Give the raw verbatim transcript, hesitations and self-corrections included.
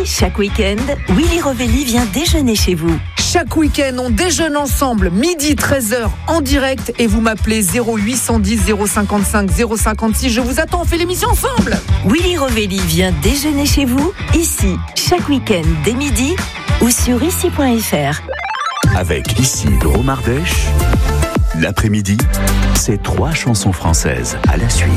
chaque week-end, Willy Rovelli vient déjeuner chez vous. Chaque week-end, on déjeune ensemble, midi treize heures en direct et vous m'appelez zéro huit cent dix zéro cinquante-cinq zéro cinquante-six. Je vous attends, on fait l'émission ensemble. Willy Rovelli vient déjeuner chez vous, ici, chaque week-end dès midi ou sur ici point f r. Avec ici Drôme Ardèche, l'après-midi, c'est trois chansons françaises à la suite.